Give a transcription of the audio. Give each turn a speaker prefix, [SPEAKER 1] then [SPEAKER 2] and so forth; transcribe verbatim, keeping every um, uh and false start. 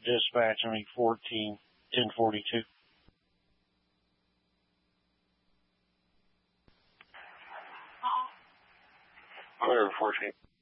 [SPEAKER 1] dispatch on me fourteen ten forty-two. Clear fourteen.